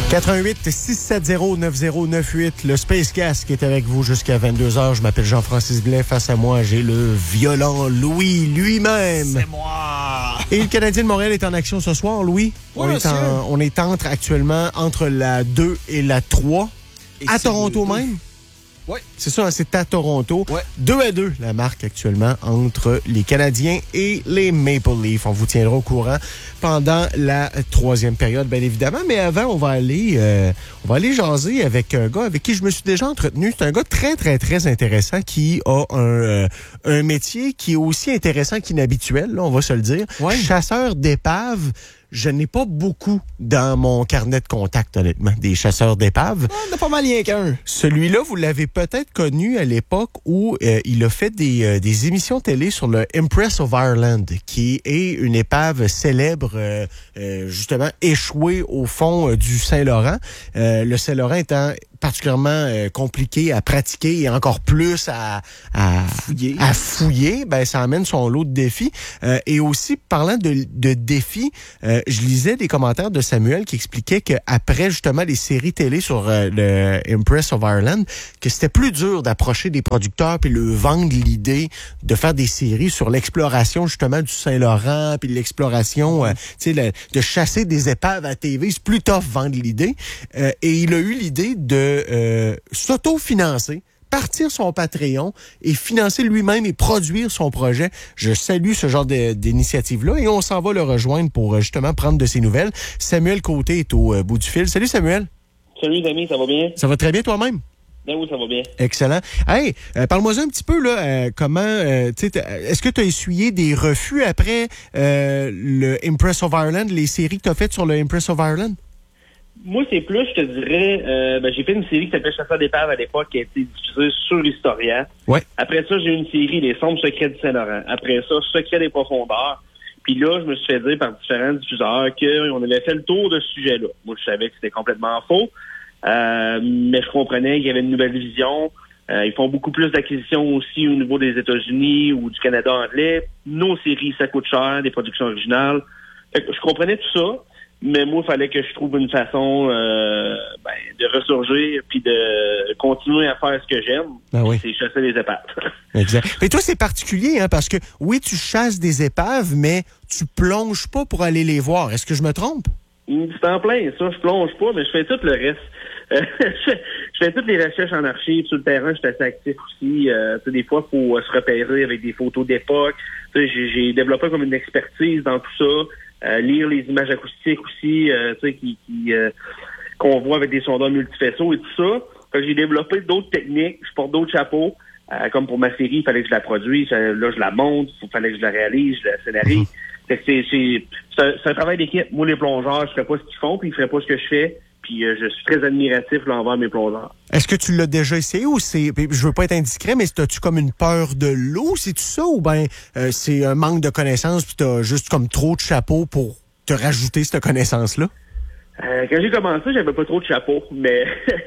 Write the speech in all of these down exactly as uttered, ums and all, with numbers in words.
quatre un huit, six sept zéro, neuf zéro neuf huit, le Space Cast qui est avec vous jusqu'à vingt-deux heures. Je m'appelle Jean-Francis Blais. Face à moi, j'ai le violent Louis lui-même. C'est moi! Et le Canadien de Montréal est en action ce soir, Louis. Oui, on, est monsieur. en, on est entre actuellement entre la deux et la trois. Et à c'est Toronto le deux. même. Oui. C'est ça, c'est à Toronto. Ouais. deux à deux, la marque actuellement entre les Canadiens et les Maple Leafs. On vous tiendra au courant pendant la troisième période, bien évidemment. Mais avant, on va aller, euh, on va aller jaser avec un gars avec qui je me suis déjà entretenu. C'est un gars très, très, très intéressant qui a un, euh, un métier qui est aussi intéressant qu'inhabituel, là, on va se le dire. Ouais. Chasseur d'épaves. Je n'ai pas beaucoup dans mon carnet de contact, honnêtement, des chasseurs d'épaves. On a pas mal rien qu'un. Celui-là, vous l'avez peut-être connu à l'époque où euh, il a fait des, euh, des émissions télé sur le Empress of Ireland, qui est une épave célèbre, euh, euh, justement échouée au fond euh, du Saint-Laurent. Euh, le Saint-Laurent étant particulièrement euh, compliqué à pratiquer et encore plus à, à Fouiller. à fouiller, ben ça amène son lot de défis. Euh, et aussi, parlant de, de défis, euh, je lisais des commentaires de Samuel qui expliquait qu'après justement les séries télé sur euh, le Empress of Ireland, que c'était plus dur d'approcher des producteurs puis le vendre l'idée de faire des séries sur l'exploration justement du Saint-Laurent puis l'exploration, euh, tu sais, le- de chasser des épaves à T V. C'est plus tough vendre l'idée. Euh, et il a eu l'idée de euh, s'auto-financer, partir son Patreon et financer lui-même et produire son projet. Je salue ce genre de- d'initiative-là et on s'en va le rejoindre pour euh, justement prendre de ses nouvelles. Samuel Côté est au euh, bout du fil. Salut Samuel. Salut les amis, ça va bien? Ça va très bien toi-même? Ben oui, ça va bien. Excellent. Hey, euh, parle-moi un petit peu, là, euh, comment, euh, tu sais, t'as- est-ce que tu as essuyé des refus après euh, le Empress of Ireland, les séries que tu as faites sur le Empress of Ireland? Moi, c'est plus, je te dirais, euh, ben, j'ai fait une série qui s'appelait Chasseur d'épaves à l'époque, qui a été diffusée sur l'Historien. Ouais. Après ça, j'ai eu une série, Les sombres secrets du Saint-Laurent. Après ça, Secrets des profondeurs. Puis là, je me suis fait dire par différents diffuseurs qu'on avait fait le tour de ce sujet-là. Moi, je savais que c'était complètement faux, euh, mais je comprenais qu'il y avait une nouvelle vision. Euh, ils font beaucoup plus d'acquisitions aussi au niveau des États-Unis ou du Canada anglais. Nos séries, ça coûte cher, des productions originales. Fait que je comprenais tout ça. Mais moi, il fallait que je trouve une façon euh, ben, de ressurgir puis de continuer à faire ce que j'aime. Ben oui. C'est chasser les épaves. Exact. Mais toi, c'est particulier, hein, parce que oui, tu chasses des épaves, mais tu plonges pas pour aller les voir. Est-ce que je me trompe? C'est en plein, ça. Je plonge pas, mais je fais tout le reste. Euh, je, fais, je fais toutes les recherches en archives. Sur le terrain, je suis assez actif aussi. Euh, tu sais, des fois, il faut euh, se repérer avec des photos d'époque. Tu sais, j'ai, j'ai développé comme une expertise dans tout ça. Euh, lire les images acoustiques aussi, euh, tu sais, qui, qui euh, qu'on voit avec des sondeurs multifaceaux et tout ça. Fait que j'ai développé d'autres techniques. Je porte d'autres chapeaux. Euh, comme pour ma série, il fallait que je la produise. Euh, Là, je la monte. Il fallait que je la réalise, je la scénarise. Fait que c'est, c'est, c'est, un, c'est un travail d'équipe. Moi, les plongeurs, je ferais pas ce qu'ils font, puis ils feraient pas ce que je fais. Puis euh, je suis très admiratif là, envers mes plongeurs. Est-ce que tu l'as déjà essayé ou c'est... Je veux pas être indiscret, mais as-tu comme une peur de l'eau, c'est-tu ça? Ou bien euh, c'est un manque de connaissances puis t'as juste comme trop de chapeaux pour te rajouter cette connaissance-là? Euh, quand j'ai commencé, j'avais pas trop de chapeaux, mais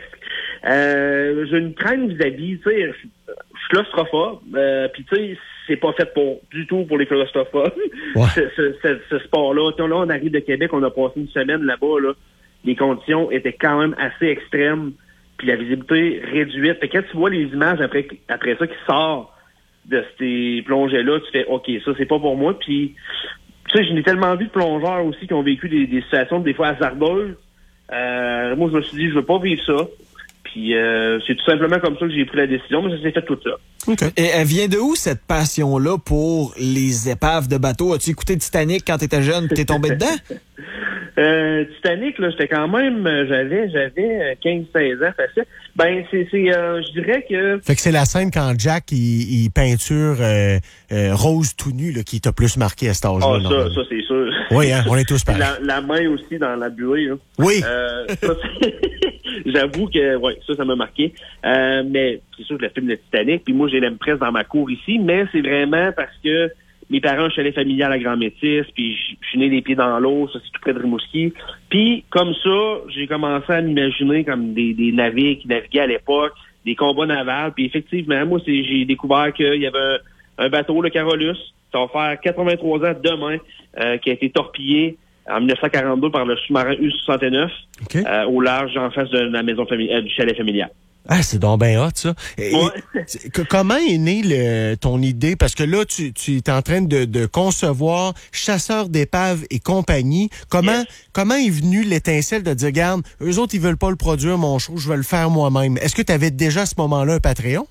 euh, j'ai une crainte vis-à-vis, tu sais, je suis claustrophobe, euh, puis tu sais, c'est pas fait pour du tout pour les claustrophobes. Ouais. ce, ce, ce, ce sport-là, là, on arrive de Québec, on a passé une semaine là-bas, là, les conditions étaient quand même assez extrêmes, puis la visibilité réduite. Fait que quand tu vois les images après, après ça qui sort de ces plongées-là, tu fais OK, ça c'est pas pour moi, puis tu sais, je n'ai tellement vu de plongeurs aussi qui ont vécu des, des situations des fois hasardeuses. Euh, moi, je me suis dit, je veux pas vivre ça. Puis euh, c'est tout simplement comme ça que j'ai pris la décision, mais ça s'est fait tout ça. OK. Et elle vient de où, cette passion-là, pour les épaves de bateau? As-tu écouté Titanic quand t'étais jeune et t'es tombé dedans? Euh, Titanic, là, j'étais quand même, euh, j'avais, j'avais quinze seize ans, facile. Ben, c'est, c'est, euh, je dirais que... Fait que c'est la scène quand Jack, il, il peinture euh, euh, Rose tout nu, là, qui t'a plus marqué à cet âge-là. Ah, ça, normalement. ça, c'est sûr. Oui, hein, on est tous pareils. la, la main aussi dans la buée, là. Oui. Euh, ça, c'est- j'avoue que, ouais, ça, ça m'a marqué. Euh, mais c'est sûr que le film de Titanic, puis moi, j'ai l'Empress dans ma cour ici, mais c'est vraiment parce que mes parents, je suis allé familial à Grand-Métis, puis je je suis né les pieds dans l'eau, ça c'est tout près de Rimouski. Puis comme ça, j'ai commencé à m'imaginer comme des, des navires qui naviguaient à l'époque, des combats navals. Puis effectivement, moi, c'est, j'ai découvert qu'il y avait un, un bateau, le Carolus, ça va faire quatre-vingt-trois ans demain, euh, qui a été torpillé en dix-neuf cent quarante-deux par le sous-marin U soixante-neuf okay. euh, au large en face de la maison famili- euh, du chalet familial. Ah, c'est donc bien hot, ça. Et, ouais. et, comment est née le, ton idée? Parce que là, tu, tu es en train de, de concevoir Chasseurs d'épaves et compagnie. Comment, yes. comment est venue l'étincelle de dire, regarde, eux autres, ils veulent pas le produire, mon show, je vais le faire moi-même. Est-ce que tu avais déjà à ce moment-là un Patreon?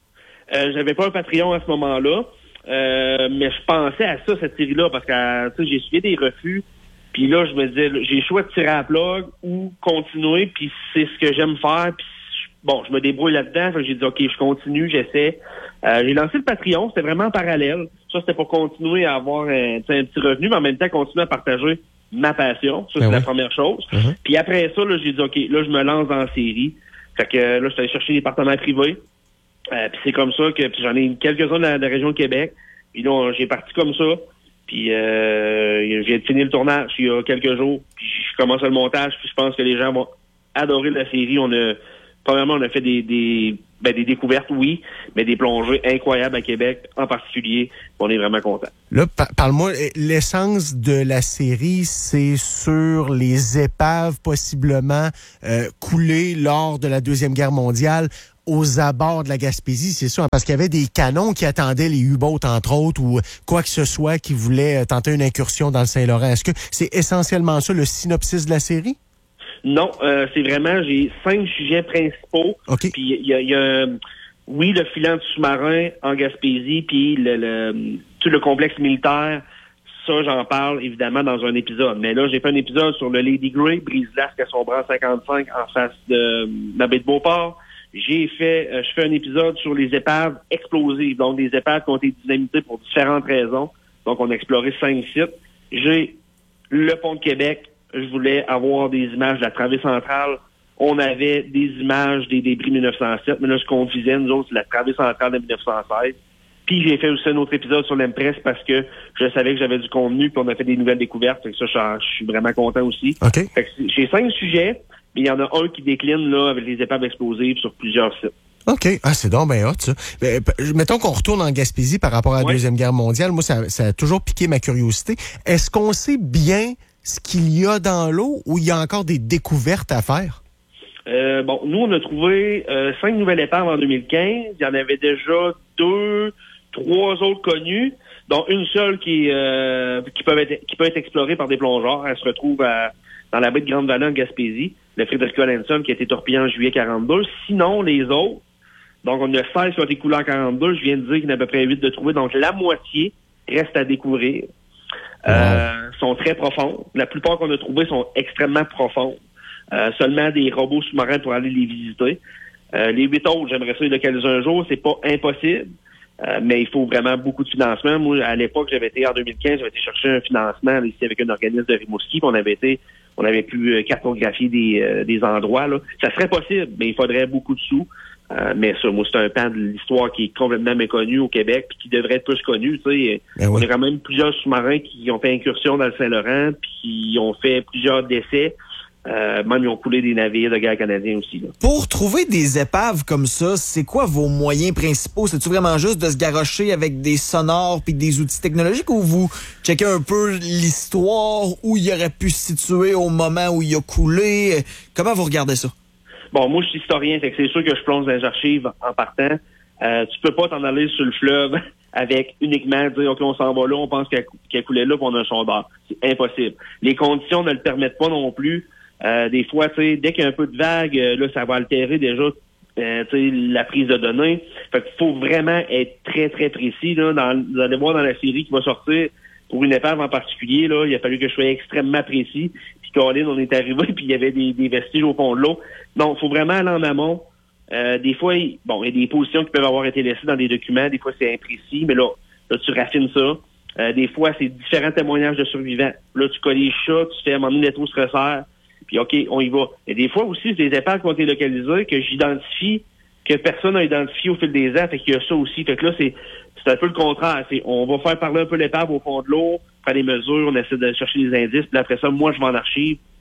Euh, j'avais pas un Patreon à ce moment-là, euh, mais je pensais à ça, cette série-là, parce que, tu sais, j'ai suivi des refus. Puis là, je me disais, j'ai le choix de tirer à la plug ou continuer, puis c'est ce que j'aime faire, puis bon, je me débrouille là-dedans. Fait que j'ai dit, OK, je continue, j'essaie. Euh, j'ai lancé le Patreon, c'était vraiment en parallèle. Ça, c'était pour continuer à avoir un, un petit revenu, mais en même temps, continuer à partager ma passion. Ça, c'est ben la oui. première chose. Uh-huh. Puis après ça, là, j'ai dit, OK, là, je me lance dans la série. Fait que là, je suis allé chercher des partenaires privés. Euh, puis c'est comme ça que puis j'en ai quelques-uns dans la région de Québec. Puis là, j'ai parti comme ça. Puis euh, j'ai fini le tournage il y a quelques jours. Puis je commence le montage. Puis je pense que les gens vont adorer la série. On a Premièrement, on a fait des, des, ben, des découvertes, oui, mais des plongées incroyables à Québec, en particulier. On est vraiment contents. Là, par- parle-moi, l'essence de la série, c'est sur les épaves possiblement euh, coulées lors de la Deuxième Guerre mondiale aux abords de la Gaspésie, c'est ça? Parce qu'il y avait des canons qui attendaient les U-boats, entre autres, ou quoi que ce soit qui voulait tenter une incursion dans le Saint-Laurent. Est-ce que c'est essentiellement ça, le synopsis de la série? Non, euh, c'est vraiment, j'ai cinq sujets principaux. Okay. Puis il y a, y a, oui, le filant du sous-marin en Gaspésie, puis le, le, tout le complexe militaire. Ça, j'en parle évidemment dans un épisode. Mais là, j'ai fait un épisode sur le Lady Grey, brise-glace à Sombran cinquante-cinq en face de la baie de Beauport. J'ai fait, euh, je fais un épisode sur les épaves explosives, donc des épaves qui ont été dynamitées pour différentes raisons. Donc, on a exploré cinq sites. J'ai le pont de Québec. Je voulais avoir des images de la travée centrale. On avait des images des débris mille neuf cent sept, mais là, ce qu'on visait, nous autres, c'est la travée centrale de mille neuf cent seize. Puis j'ai fait aussi un autre épisode sur l'Empress parce que je savais que j'avais du contenu, puis on a fait des nouvelles découvertes. Fait que ça, je suis vraiment content aussi. Okay. Fait que j'ai cinq sujets, mais il y en a un qui décline là avec les épaves explosives sur plusieurs sites. OK. Ah, c'est donc bien hot, ça. Mais, mettons qu'on retourne en Gaspésie par rapport à la ouais. Deuxième Guerre mondiale. Moi, ça, ça a toujours piqué ma curiosité. Est-ce qu'on sait bien ce qu'il y a dans l'eau ou il y a encore des découvertes à faire? Euh, bon, nous, on a trouvé euh, cinq nouvelles épaves en deux mille quinze. Il y en avait déjà deux, trois autres connues, dont une seule qui, euh, qui, peut être, qui peut être explorée par des plongeurs. Elle se retrouve à, dans la baie de Grande-Vallée en Gaspésie, le Frederick Collinson qui a été torpillé en juillet quarante-deux. Sinon, les autres, donc on a seize qui ont été coulés en quarante-deux. Je viens de dire qu'il y en a à peu près huit de trouver. Donc la moitié reste à découvrir. Wow. Euh, sont très profondes. La plupart qu'on a trouvées sont extrêmement profondes. Euh, seulement des robots sous-marins pour aller les visiter. Euh, les huit autres, j'aimerais ça les localiser un jour. C'est pas impossible, euh, mais il faut vraiment beaucoup de financement. Moi, à l'époque, j'avais été en deux mille quinze, j'avais été chercher un financement là, ici avec un organisme de Rimouski, puis on avait été, on avait pu euh, cartographier des, euh, des endroits. Là. Ça serait possible, mais il faudrait beaucoup de sous. Euh, mais ça, moi, c'est un pan de l'histoire qui est complètement méconnu au Québec puis qui devrait être plus connu. Tu sais, ben oui. On a quand même plusieurs sous-marins qui ont fait incursion dans le Saint-Laurent puis qui ont fait plusieurs décès. Euh, même ils ont coulé des navires de guerre canadiens aussi. Là. Pour trouver des épaves comme ça, c'est quoi vos moyens principaux? C'est-tu vraiment juste de se garrocher avec des sonores puis des outils technologiques ou vous checkez un peu l'histoire où il aurait pu se situer au moment où il a coulé? Comment vous regardez ça? Bon, moi, je suis historien, fait que c'est sûr que je plonge dans les archives en partant. Euh, tu peux pas t'en aller sur le fleuve avec uniquement dire, OK, on s'en va là, on pense qu'elle, qu'elle coulait là, puis on a un sondeur. C'est impossible. Les conditions ne le permettent pas non plus. Euh, des fois, tu sais, dès qu'il y a un peu de vague, là, ça va altérer déjà euh, tu sais, la prise de données. Fait qu'il faut vraiment être très, très précis. Là, dans, vous allez voir dans la série qui va sortir, pour une épave en particulier, là, il a fallu que je sois extrêmement précis. Puis Colin, on est arrivé, puis il y avait des, des vestiges au fond de l'eau. Donc, il faut vraiment aller en amont. Euh, des fois, il, bon, il y a des positions qui peuvent avoir été laissées dans des documents. Des fois, c'est imprécis, mais là, là tu raffines ça. Euh, des fois, c'est différents témoignages de survivants. Là, tu colles les chats, tu fais à un moment donné, les trous se resserrent. Puis, OK, on y va. Et des fois aussi, c'est des épaves qui ont été localisées que j'identifie, que personne n'a identifié au fil des ans. Fait qu'il y a ça aussi. Fait que là, c'est, c'est un peu le contraire. C'est, on va faire parler un peu l'épave au fond de l'eau, faire des mesures, on essaie de chercher des indices. Puis après ça, moi, je vais en archive.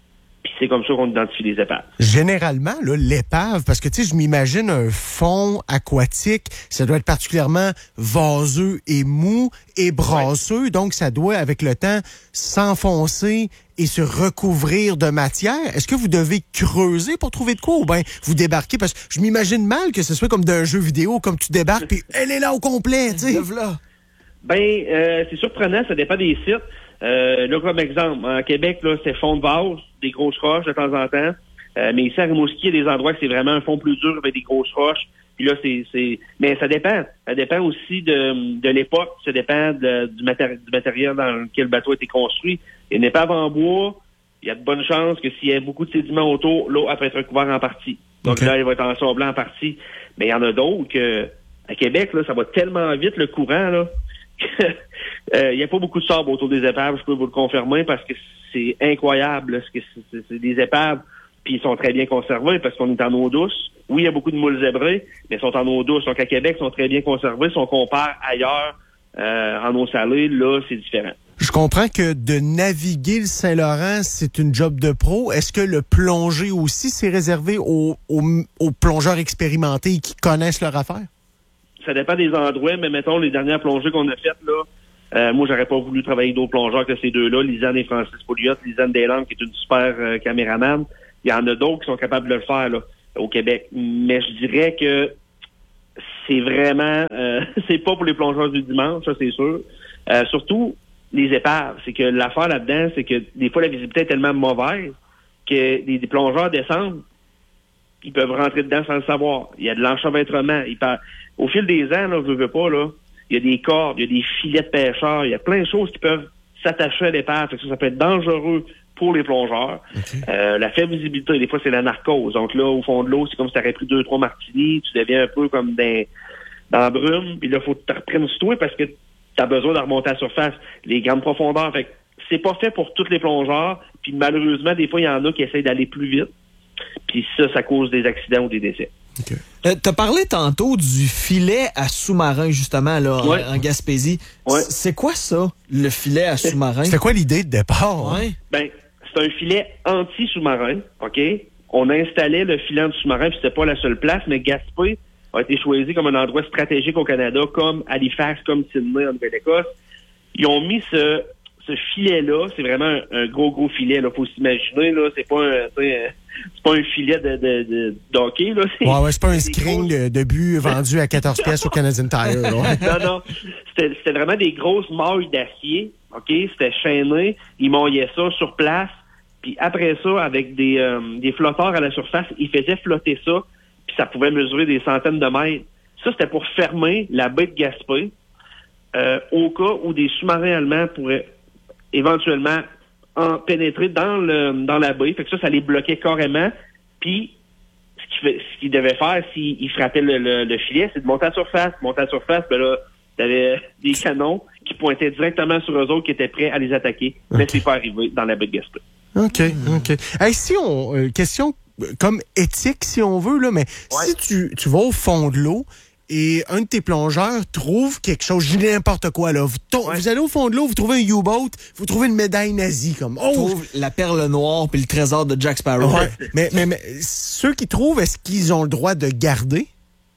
Puis c'est comme ça qu'on identifie les épaves. Généralement, là, l'épave, parce que tu sais, je m'imagine un fond aquatique, ça doit être particulièrement vaseux et mou et brasseux, ouais. Donc ça doit, avec le temps, s'enfoncer et se recouvrir de matière. Est-ce que vous devez creuser pour trouver de quoi ou bien vous débarquez? Parce que je m'imagine mal que ce soit comme d'un jeu vidéo, comme tu débarques puis elle est là au complet, tu sais. Ben, euh, c'est surprenant, ça dépend des sites. Euh, là, comme exemple, en Québec, là, c'est fond de vase, des grosses roches de temps en temps. Euh, mais ici, à Rimouski, il y a des endroits que c'est vraiment un fond plus dur avec des grosses roches. Puis là, c'est, c'est, mais ça dépend. Ça dépend aussi de, de l'époque. Ça dépend de, du, matéri- du matériel dans lequel le bateau a été construit. Il y a une épave en bois. Il y a de bonnes chances que s'il y a beaucoup de sédiments autour, l'eau elle peut être recouverte en partie. Donc okay. Là, elle va être ensablée en partie. Mais il y en a d'autres que, à Québec, là, ça va tellement vite, le courant, là. Il n'y euh, a pas beaucoup de sable autour des épaves, je peux vous le confirmer, parce que c'est incroyable. Là, c'est, c'est, c'est des épaves, puis ils sont très bien conservés parce qu'on est en eau douce. Oui, il y a beaucoup de moules zébrés, mais ils sont en eau douce. Donc à Québec, ils sont très bien conservés. Si on compare ailleurs, euh, en eau salée, là, c'est différent. Je comprends que de naviguer le Saint-Laurent, c'est une job de pro. Est-ce que le plonger aussi, c'est réservé aux, aux, aux plongeurs expérimentés qui connaissent leur affaire? Ça dépend des endroits, mais mettons, les dernières plongées qu'on a faites, là, euh, moi, j'aurais pas voulu travailler d'autres plongeurs que ces deux-là, Lisanne et Francis Pouliot. Lisanne Deslandes, qui est une super euh, caméraman. Il y en a d'autres qui sont capables de le faire, là, au Québec. Mais je dirais que c'est vraiment, euh, c'est pas pour les plongeurs du dimanche, ça, c'est sûr. Euh, surtout, les épaves. C'est que l'affaire là-dedans, c'est que des fois, la visibilité est tellement mauvaise que des, des plongeurs descendent, ils peuvent rentrer dedans sans le savoir. Il y a de l'enchevêtrement. Ils par... Au fil des ans, là, je veux pas, là, il y a des cordes, il y a des filets de pêcheurs, il y a plein de choses qui peuvent s'attacher à l'épave. Ça, ça peut être dangereux pour les plongeurs. Okay. Euh, la faible visibilité, des fois, c'est la narcose. Donc là, au fond de l'eau, c'est comme si tu aurais pris deux, trois martinis, tu deviens un peu comme dans, dans la brume, puis là, il faut que tu te reprennes sur toi parce que tu as besoin de remonter à la surface. Les grandes profondeurs, fait que c'est pas fait pour tous les plongeurs, puis malheureusement, des fois, il y en a qui essayent d'aller plus vite. Puis ça, ça cause des accidents ou des décès. Okay. Euh, tu as parlé tantôt du filet à sous-marin, justement, là, ouais. en, en Gaspésie. Ouais. C'est quoi ça, le filet à sous-marin? C'était quoi l'idée de départ? Ouais. Ben, c'est un filet anti-sous-marin, OK? On installait le filet anti-sous-marin, puis c'était pas la seule place, mais Gaspé a été choisi comme un endroit stratégique au Canada, comme Halifax, comme Sydney, en Nouvelle-Écosse. Ils ont mis ce... Ce filet-là, c'est vraiment un, un gros, gros filet. Là, faut s'imaginer, là, c'est pas un, c'est pas un filet de, de, de, d'hockey, là. C'est, ouais, ouais, c'est pas un screen de, de but vendu à quatorze pièces au Canadian Tire, là. non, non. C'était, c'était vraiment des grosses mailles d'acier, OK? C'était chaîné. Ils mouillaient ça sur place. Puis après ça, avec des, euh, des flotteurs à la surface, ils faisaient flotter ça. Puis ça pouvait mesurer des centaines de mètres. Ça, c'était pour fermer la baie de Gaspé, euh, au cas où des sous-marins allemands pourraient éventuellement en pénétrer dans le dans la baie. Fait que ça, ça les bloquait carrément. Puis, ce qu'il, fait, ce qu'il devait faire s'il il frappait le, le, le filet, c'est de monter à la surface. Monter à la surface, ben là, t'avais des canons qui pointaient directement sur eux autres qui étaient prêts à les attaquer. Okay. Mais c'est pas arrivé dans la baie de Gaspé. OK, OK. Hey, si on... Euh, question comme éthique, si on veut, là, mais ouais. si tu, tu vas au fond de l'eau, et un de tes plongeurs trouve quelque chose, je dis n'importe quoi, là. Vous, to- ouais. vous allez au fond de l'eau, vous trouvez un U-boat, vous trouvez une médaille nazie, comme, oh! Trouve la perle noire puis le trésor de Jack Sparrow. Ouais. mais, mais, mais, ceux qui trouvent, est-ce qu'ils ont le droit de garder?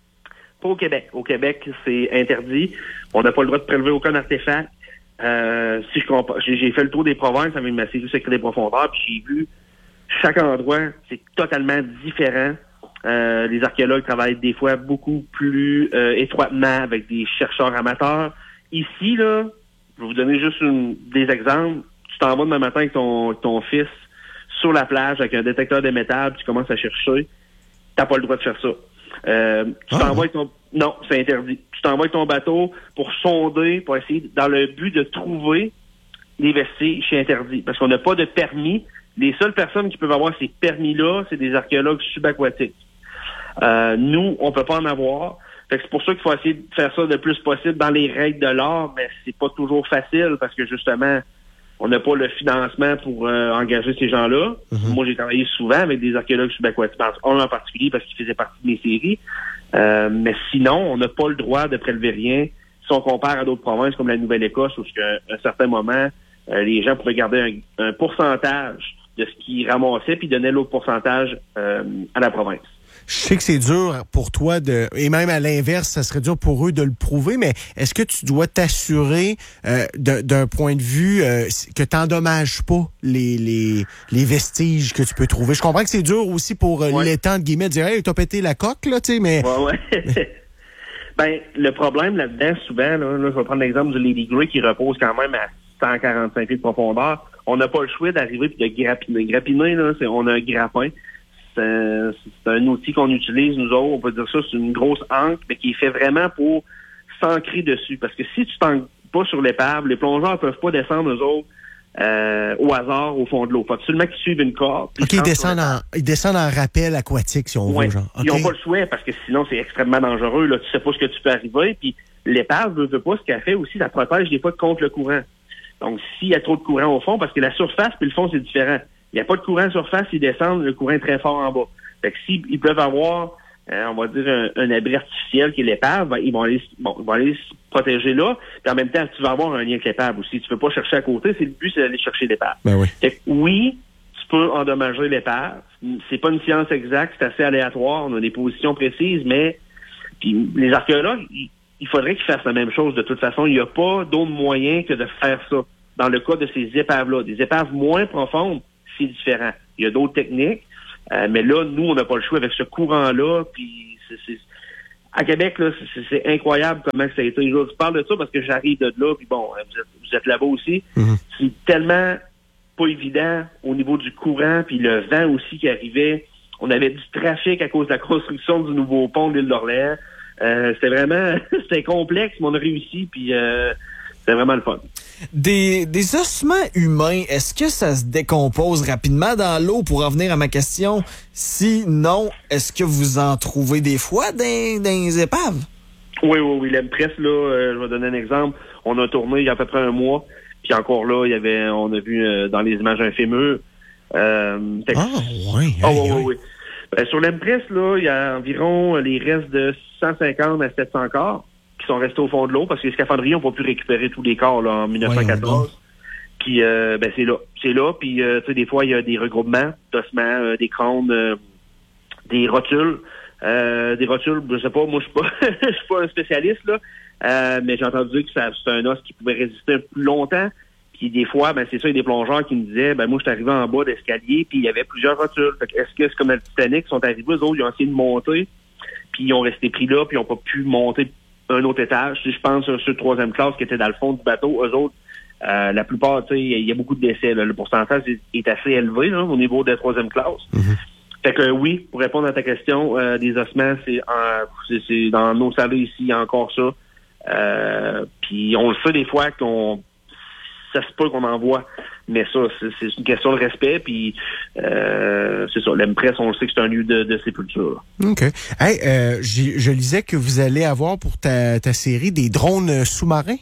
Pas au Québec. Au Québec, c'est interdit. On n'a pas le droit de prélever aucun artefact. Euh, si je compare, j'ai, j'ai fait le tour des provinces avec ma série Secret des profondeurs, puis j'ai vu chaque endroit, c'est totalement différent. Euh, les archéologues travaillent des fois beaucoup plus euh, étroitement avec des chercheurs amateurs. Ici, là, je vais vous donner juste une, des exemples. Tu t'en vas demain matin avec ton, ton fils sur la plage avec un détecteur de métal, puis tu commences à chercher. T'as pas le droit de faire ça. Euh, tu ah, t'en vas avec ton... Non, c'est interdit. Tu t'en vas avec ton bateau pour sonder, pour essayer, dans le but de trouver des vestiges, c'est interdit. Parce qu'on n'a pas de permis. Les seules personnes qui peuvent avoir ces permis-là, c'est des archéologues subaquatiques. Euh, nous, on peut pas en avoir. Fait que c'est pour ça qu'il faut essayer de faire ça le plus possible dans les règles de l'art, mais c'est pas toujours facile parce que justement, on n'a pas le financement pour euh, engager ces gens-là. Mm-hmm. Moi, j'ai travaillé souvent avec des archéologues subaquatiques, un en particulier parce qu'il faisait partie de mes séries. Euh, mais sinon, on n'a pas le droit de prélever rien si on compare à d'autres provinces comme la Nouvelle-Écosse où, à un certain moment, euh, les gens pouvaient garder un, un pourcentage de ce qu'ils ramassaient, puis donnaient l'autre pourcentage euh, à la province. Je sais que c'est dur pour toi de, et même à l'inverse, ça serait dur pour eux de le prouver, mais est-ce que tu dois t'assurer euh, d'un, d'un point de vue euh, que tu n'endommages pas les, les, les vestiges que tu peux trouver? Je comprends que c'est dur aussi pour euh, ouais. l'État, de guillemets, de dire « Hey, t'as pété la coque, là, tu sais, mais... » Ouais, ouais. Ben, le problème là-dedans, souvent, là, là, je vais prendre l'exemple du Lady Grey qui repose quand même à cent quarante-cinq pieds de profondeur. On n'a pas le choix d'arriver et de grappiner. Grappiner, là, c'est, on a un grappin. C'est un, c'est un outil qu'on utilise, nous autres. On peut dire ça, c'est une grosse ancre, mais qui est fait vraiment pour s'ancrer dessus. Parce que si tu t'ancres pas sur l'épave, les plongeurs peuvent pas descendre, eux autres, euh, au hasard, au fond de l'eau. Faut absolument qu'ils suivent une corde. OK, ils descendent, en, ils descendent en rappel aquatique, si on ouais. veut, genre. Okay. Ils n'ont pas le choix, parce que sinon, c'est extrêmement dangereux. Là. Tu sais pas ce que tu peux arriver. Puis l'épave ne veut pas ce qu'elle fait aussi. Ça protège des fois contre le courant. Donc, s'il y a trop de courant au fond, parce que la surface puis le fond, c'est différent. Il n'y a pas de courant en surface, ils descendent, le courant est très fort en bas. Fait que s'ils ils peuvent avoir, euh, on va dire, un, un abri artificiel qui est l'épave, ben, ils vont aller bon, ils vont aller se protéger là, puis en même temps, tu vas avoir un lien avec l'épave aussi. Tu peux pas chercher à côté, c'est le but, c'est d'aller chercher l'épave. Ben oui. Fait que oui, tu peux endommager l'épave. C'est pas une science exacte, c'est assez aléatoire, on a des positions précises, mais puis les archéologues, il, il faudrait qu'ils fassent la même chose de toute façon. Il n'y a pas d'autre moyen que de faire ça. Dans le cas de ces épaves-là, des épaves moins profondes, c'est différent. Il y a d'autres techniques, euh, mais là, nous, on n'a pas le choix avec ce courant-là. Puis, c'est, c'est, à Québec, là, c'est, c'est incroyable comment ça a été. Je parle de ça parce que j'arrive de là, puis bon, vous êtes, vous êtes là-bas aussi. Mm-hmm. C'est tellement pas évident au niveau du courant, puis le vent aussi qui arrivait. On avait du trafic à cause de la construction du nouveau pont de l'île d'Orléans. Euh, c'était vraiment, c'était complexe, mais on a réussi, puis euh, c'était vraiment le fun. Des, des ossements humains, est-ce que ça se décompose rapidement dans l'eau? Pour en venir à ma question, si non, est-ce que vous en trouvez des fois dans, dans les épaves? Oui, oui, oui. L'Empress, là, euh, je vais donner un exemple. On a tourné il y a à peu près un mois, puis encore là, il y avait, on a vu euh, dans les images un fémur. Euh, ah, oui. Oh, oui, oui, oui. Ben, sur l'Empress, là, il y a environ les restes de cent cinquante à sept cents corps qui sont restés au fond de l'eau parce que les scaphandriers n'ont pas pu récupérer tous les corps là, en dix-neuf cent quatorze. Puis euh, ben c'est là, c'est là. Puis euh, tu sais des fois il y a des regroupements d'ossements, euh, des crânes, euh, des rotules, euh, des rotules. Je sais pas, moi je suis pas, je suis pas un spécialiste là, euh, mais j'ai entendu dire que ça, c'est un os qui pouvait résister plus longtemps. Puis des fois, ben c'est ça, il y a des plongeurs qui me disaient, ben moi je suis arrivé en bas d'escalier, puis il y avait plusieurs rotules. Fait que est-ce que c'est comme le Titanic, ils sont arrivés, eux autres, ils ont essayé de monter, puis ils ont resté pris là, puis ils n'ont pas pu monter un autre étage. Si je pense à ceux de troisième classe qui étaient dans le fond du bateau, eux autres, euh, la plupart, tu sais, il y a beaucoup de décès. Là. Le pourcentage est, est assez élevé là, au niveau de la troisième classe. Mm-hmm. Fait que oui, pour répondre à ta question, euh, des ossements, c'est, en, c'est, c'est dans nos salles ici, il y a encore ça. Euh, puis on le sait des fois qu'on ça se peut qu'on en voit, mais ça, c'est, c'est une question de respect, puis euh, c'est ça, l'Empress, on le sait que c'est un lieu de, de sépulture. OK. Hey, euh, je lisais que vous allez avoir pour ta, ta série des drones sous-marins.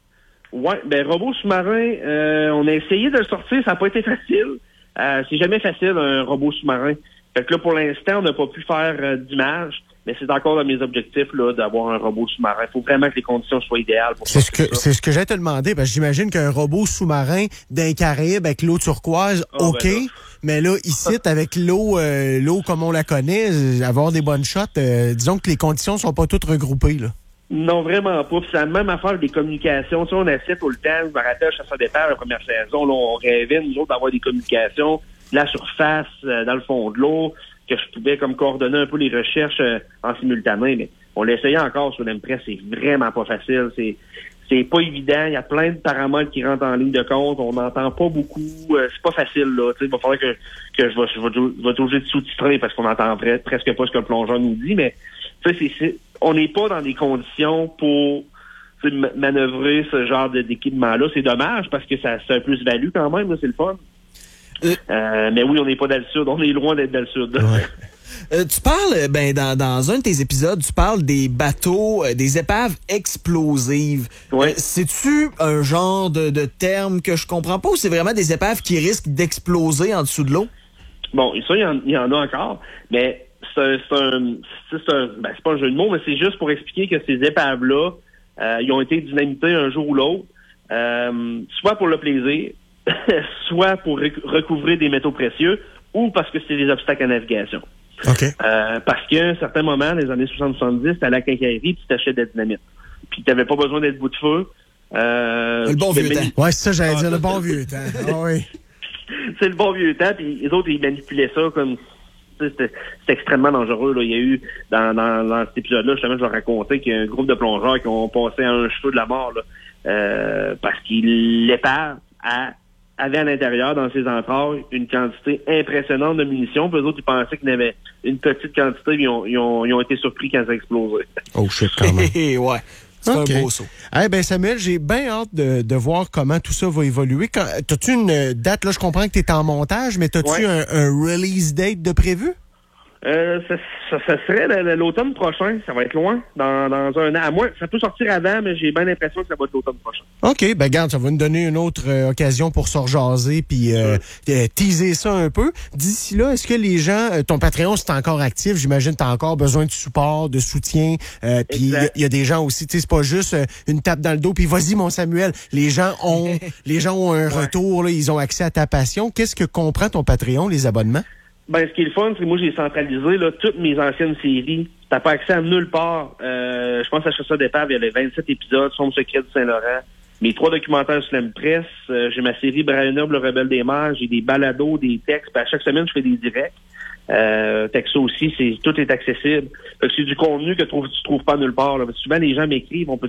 Oui, ben robot sous-marin, euh, on a essayé de le sortir, ça n'a pas été facile. Euh, c'est jamais facile, un robot sous-marin. Fait que là, pour l'instant, on n'a pas pu faire euh, d'image, mais c'est encore dans mes objectifs là, d'avoir un robot sous-marin. Il faut vraiment que les conditions soient idéales pour c'est ce que ça. C'est ce que j'allais te demander, parce que j'imagine qu'un robot sous-marin d'un Caraïbe avec l'eau turquoise, oh, OK, ben là. Mais là, ici, avec l'eau euh, l'eau comme on la connaît, avoir des bonnes shots, euh, disons que les conditions sont pas toutes regroupées, là. Non, vraiment pas. Puis c'est la même affaire des communications. Tu sais, on essaie tout le temps, je me rappelle, chasseur départ, la première saison, là, on rêvait, nous autres, d'avoir des communications de la surface, euh, dans le fond de l'eau, que je pouvais comme coordonner un peu les recherches euh, en simultané, mais on l'essayait encore sur l'Empress, c'est vraiment pas facile, c'est c'est pas évident, il y a plein de paramètres qui rentrent en ligne de compte, on n'entend pas beaucoup, euh, c'est pas facile, là, tu sais, il va falloir que, que je vais, je vais, je vais être obligé de sous-titrer parce qu'on n'entend presque pas ce que le plongeur nous dit, mais tu sais, c'est, c'est, on n'est pas dans des conditions pour manœuvrer ce genre de, d'équipement-là, c'est dommage parce que ça, c'est un plus-value quand même, là, c'est le fun. Euh, euh, mais oui, on n'est pas dans le sud, on est loin d'être dans le sud. Ouais. Euh, tu parles, ben dans, dans un de tes épisodes, tu parles des bateaux, euh, des épaves explosives. Ouais. Euh, c'est-tu un genre de, de terme que je comprends pas ou c'est vraiment des épaves qui risquent d'exploser en dessous de l'eau? Bon, ça, il y, en, il y en a encore, mais c'est un, c'est un, c'est un ben, c'est pas un jeu de mots, mais c'est juste pour expliquer que ces épaves-là, euh, ils ont été dynamitées un jour ou l'autre, euh, soit pour le plaisir, soit pour rec- recouvrir des métaux précieux ou parce que c'est des obstacles à navigation. Okay. Euh, parce qu'à un certain moment, dans les années soixante soixante-dix, t'allais à la quincaillerie puis tu t'achètes de la dynamite. Puis t'avais pas besoin d'être bout de feu. Euh, le bon vieux mani- temps. Ouais, c'est ça, j'allais ah, dire, le bon vieux temps. Ah, oui. C'est le bon vieux temps, puis les autres, ils manipulaient ça comme... C'était, c'était extrêmement dangereux. Là. Il y a eu, dans, dans, dans cet épisode-là, justement, je vais raconter qu'il y a un groupe de plongeurs qui ont passé à un cheveu de la mort là, euh, parce qu'il l'épave à... avait à l'intérieur, dans ses entrailles, une quantité impressionnante de munitions. Puis eux autres, ils pensaient qu'il y avait une petite quantité, puis ils ont, ils ont, ils ont été surpris quand ça a explosé. Oh shit, quand même. Ouais. C'est okay. Un beau saut. Eh ben Samuel, j'ai bien hâte de, de voir comment tout ça va évoluer. Quand, t'as-tu une date, là, je comprends que tu es en montage, mais t'as-tu ouais. un, un release date de prévu? Euh, ça, ça, ça serait l'automne prochain. Ça va être loin, dans, dans un an. À moi, ça peut sortir avant, mais j'ai bien l'impression que ça va être l'automne prochain. OK, ben garde, ça va nous donner une autre euh, occasion pour se rejaser puis euh, euh, teaser ça un peu. D'ici là, est-ce que les gens, euh, ton Patreon, c'est encore actif? J'imagine que tu as encore besoin de support, de soutien. Euh, puis il y, y a des gens aussi, tu sais, c'est pas juste euh, une tape dans le dos, puis vas-y, mon Samuel. Les gens ont les gens ont un ouais. retour, là, ils ont accès à ta passion. Qu'est-ce que comprend ton Patreon, les abonnements? Ben, ce qui est le fun, c'est que moi, j'ai centralisé là, toutes mes anciennes séries. T'as pas accès à nulle part. Euh, je pense à Chasseur d'épave, il y a les vingt-sept épisodes, Sombre secret du Saint-Laurent. Mes trois documentaires sur l'Empress. Euh, j'ai ma série Brian Hub, le rebelle des mers. J'ai des balados, des textes. Puis à chaque semaine, je fais des directs. Euh, texto aussi, c'est tout est accessible. Fait que c'est du contenu que tu trouves, tu trouves pas nulle part. Là. Souvent, les gens m'écrivent, on peut